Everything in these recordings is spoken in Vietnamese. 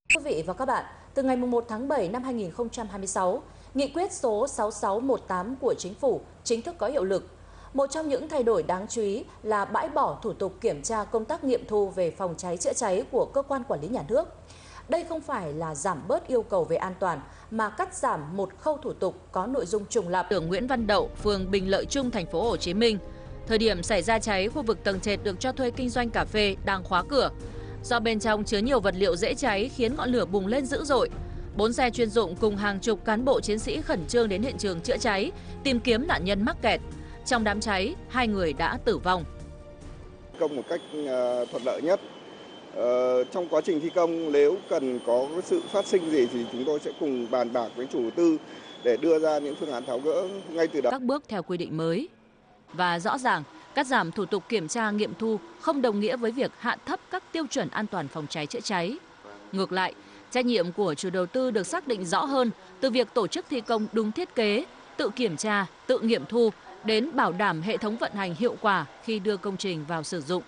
Quý vị và các bạn, từ ngày 1 tháng 7 năm 2026, Nghị quyết số 6618 của Chính phủ chính thức có hiệu lực. Một trong những thay đổi đáng chú ý là bãi bỏ thủ tục kiểm tra công tác nghiệm thu về phòng cháy chữa cháy của cơ quan quản lý nhà nước. Đây không phải là giảm bớt yêu cầu về an toàn mà cắt giảm một khâu thủ tục có nội dung trùng lặp. Đường Nguyễn Văn Đậu, phường Bình Lợi Trung, thành phố Hồ Chí Minh. Thời điểm xảy ra cháy, khu vực tầng trệt được cho thuê kinh doanh cà phê đang khóa cửa. Do bên trong chứa nhiều vật liệu dễ cháy khiến ngọn lửa bùng lên dữ dội. 4 xe chuyên dụng cùng hàng chục cán bộ chiến sĩ khẩn trương đến hiện trường chữa cháy, tìm kiếm nạn nhân mắc kẹt. Trong đám cháy, 2 người đã tử vong. Công một cách thuận lợi nhất. Trong quá trình thi công, nếu cần có sự phát sinh gì thì chúng tôi sẽ cùng bàn bạc với chủ đầu tư để đưa ra những phương án tháo gỡ ngay từ đầu. Các bước theo quy định mới. Và rõ ràng, cắt giảm thủ tục kiểm tra nghiệm thu không đồng nghĩa với việc hạ thấp các tiêu chuẩn an toàn phòng cháy chữa cháy. Ngược lại, trách nhiệm của chủ đầu tư được xác định rõ hơn từ việc tổ chức thi công đúng thiết kế, tự kiểm tra, tự nghiệm thu đến bảo đảm hệ thống vận hành hiệu quả khi đưa công trình vào sử dụng.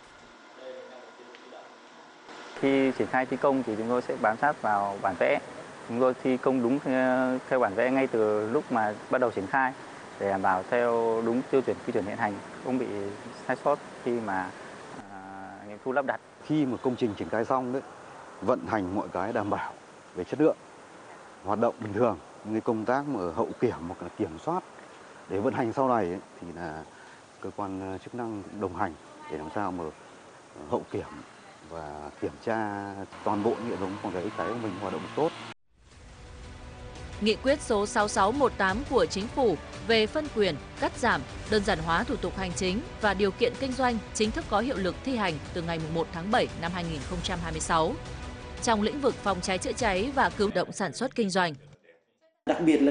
Khi triển khai thi công thì chúng tôi sẽ bám sát vào bản vẽ. Chúng tôi thi công đúng theo bản vẽ ngay từ lúc mà bắt đầu triển khai để đảm bảo theo đúng tiêu chuẩn quy chuẩn hiện hành, không bị sai sót khi mà nghiệm thu lắp đặt. Khi mà công trình triển khai xong đấy, vận hành mọi cái đảm bảo về chất lượng, hoạt động bình thường, những công tác mà ở hậu kiểm hoặc là kiểm soát để vận hành sau này ấy, thì là cơ quan chức năng đồng hành để làm sao mà hậu kiểm và kiểm tra toàn bộ hệ thống phòng cháy chữa cháy của mình hoạt động tốt. Nghị quyết số 6618 của Chính phủ về phân quyền, cắt giảm, đơn giản hóa thủ tục hành chính và điều kiện kinh doanh chính thức có hiệu lực thi hành từ ngày 1 tháng 7 năm 2026 trong lĩnh vực phòng cháy chữa cháy và cứu động sản xuất kinh doanh. Đặc biệt là